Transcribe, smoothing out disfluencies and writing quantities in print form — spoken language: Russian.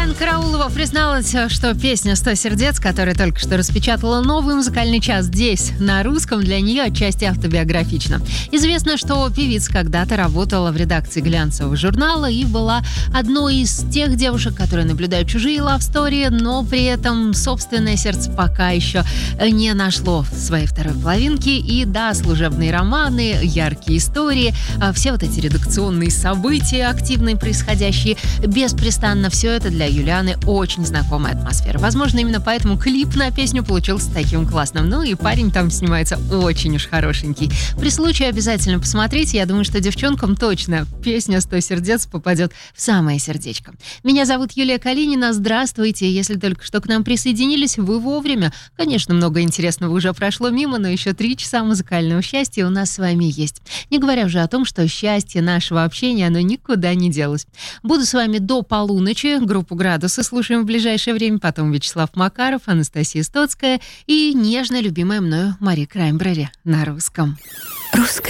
Юлиана Караулова призналась, что песня «100 сердец», которая только что распечатала новый музыкальный час здесь, на русском, для нее отчасти автобиографична. Известно, что певица когда-то работала в редакции глянцевого журнала и была одной из тех девушек, которые наблюдают чужие лав-стори, но при этом собственное сердце пока еще не нашло своей второй половинки. И да, служебные романы, яркие истории, все вот эти редакционные события, активные происходящие, беспрестанно все это для Юлианы очень знакомая атмосфера. Возможно, именно поэтому клип на песню получился таким классным. Ну и парень там снимается очень уж хорошенький. При случае обязательно посмотрите. Я думаю, что девчонкам точно песня «100 сердец» попадет в самое сердечко. Меня зовут Юлия Калинина. Здравствуйте. Если только что к нам присоединились, вы вовремя. Конечно, много интересного уже прошло мимо, но еще 3 часа музыкального счастья у нас с вами есть. Не говоря уже о том, что счастье нашего общения, оно никуда не делось. Буду с вами до полуночи. Группу «Градусы» слушаем в ближайшее время. Потом Вячеслав Макаров, Анастасия Стоцкая и нежно любимая мною Мари Краймбрери на русском. Русское